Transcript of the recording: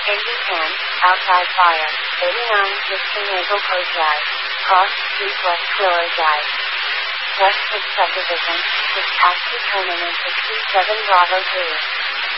8010, outside fire. 89 Houston Naval Coast Drive. Cross Street West Flora Drive. West 6 Subdivision, 6 taxi turning in 67 Bravo 2.